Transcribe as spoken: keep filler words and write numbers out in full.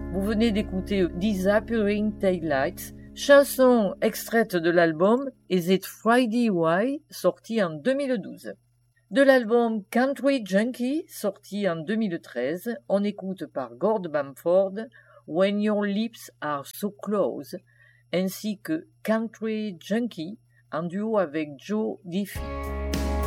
Vous venez d'écouter Disappearing Taillights, chanson extraite de l'album Is It Friday Why, sorti en deux mille douze. De l'album Country Junkie, sorti en deux mille treize, on écoute par Gord Bamford When Your Lips Are So Close, ainsi que Country Junkie en duo avec Joe Diffie.